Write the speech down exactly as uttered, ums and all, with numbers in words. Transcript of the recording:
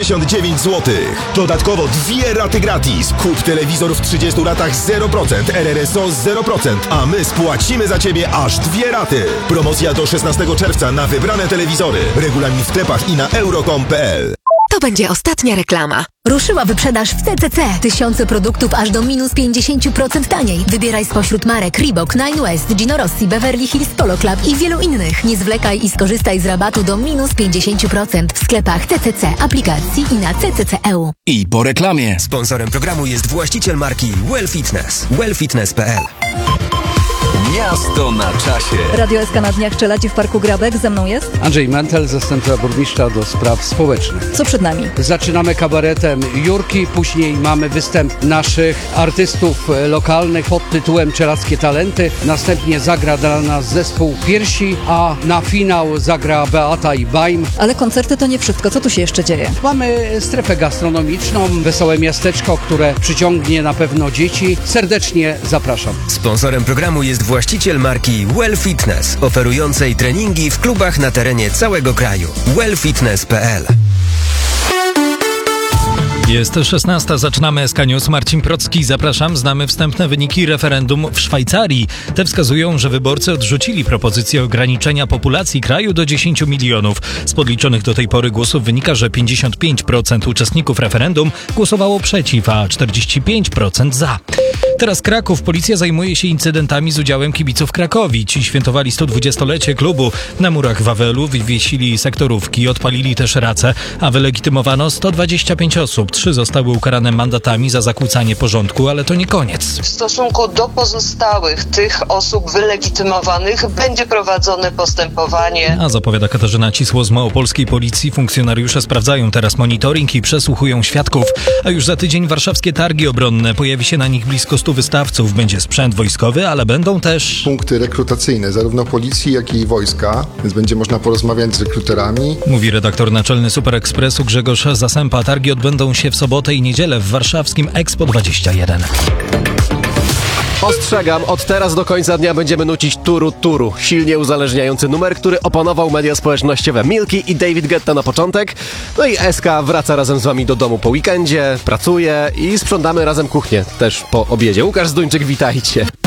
dziewięćdziesiąt dziewięć złotych. Dodatkowo dwie raty gratis. Kup telewizor w trzydziestu latach zero procent, R R S O zero procent, a my spłacimy za Ciebie aż dwie raty. Promocja do szesnastego czerwca na wybrane telewizory. Regulamin w sklepach i na euro kropka com kropka p l. To będzie ostatnia reklama. Ruszyła wyprzedaż w C C C. Tysiące produktów aż do minus pięćdziesiąt procent taniej. Wybieraj spośród marek Reebok, Nine West, Gino Rossi, Beverly Hills Polo Club i wielu innych. Nie zwlekaj i skorzystaj z rabatu do minus pięćdziesiąt procent w sklepach C C C, aplikacji i na C C C kropka e u. I po reklamie. Sponsorem programu jest właściciel marki Well Fitness. well fitness kropka p l. Miasto na czasie. Radio S K na dniach czelacie w Parku Grabek. Ze mną jest Andrzej Mentel, zastępca burmistrza do spraw społecznych. Co przed nami? Zaczynamy kabaretem Jurki, później mamy występ naszych artystów lokalnych pod tytułem Czelaskie Talenty. Następnie zagra dla nas zespół Piersi, a na finał zagra Beata i Bajm. Ale koncerty to nie wszystko. Co tu się jeszcze dzieje? Mamy strefę gastronomiczną, wesołe miasteczko, które przyciągnie na pewno dzieci. Serdecznie zapraszam. Sponsorem programu jest właściciel marki Well Fitness, oferującej treningi w klubach na terenie całego kraju. well fitness kropka p l. Jest szesnasta, zaczynamy S K News. Marcin Procki, zapraszam. Znamy wstępne wyniki referendum w Szwajcarii. Te wskazują, że wyborcy odrzucili propozycję ograniczenia populacji kraju do dziesięciu milionów. Z podliczonych do tej pory głosów wynika, że pięćdziesiąt pięć procent uczestników referendum głosowało przeciw, a czterdzieści pięć procent za. Teraz Kraków. Policja zajmuje się incydentami z udziałem kibiców Krakowi. Ci świętowali sto dwudziestolecie klubu. Na murach Wawelu wywiesili sektorówki, odpalili też race, a wylegitymowano sto dwadzieścia pięć osób. Trzy zostały ukarane mandatami za zakłócanie porządku, ale to nie koniec. W stosunku do pozostałych tych osób wylegitymowanych będzie prowadzone postępowanie. A zapowiada Katarzyna Cisło z małopolskiej policji. Funkcjonariusze sprawdzają teraz monitoring i przesłuchują świadków. A już za tydzień warszawskie targi obronne. Pojawi się na nich blisko stu wystawców. Będzie sprzęt wojskowy, ale będą też punkty rekrutacyjne, zarówno policji, jak i wojska, więc będzie można porozmawiać z rekruterami. Mówi redaktor naczelny Super Expressu Grzegorz Zasępa. Targi odbędą się w sobotę i niedzielę w warszawskim Expo dwadzieścia jeden. Ostrzegam, od teraz do końca dnia będziemy nucić Turu Turu, silnie uzależniający numer, który opanował media społecznościowe. Milky i David Guetta na początek, no i S K wraca razem z wami do domu po weekendzie, pracuje i sprzątamy razem kuchnię, też po obiedzie. Łukasz Zduńczyk, witajcie.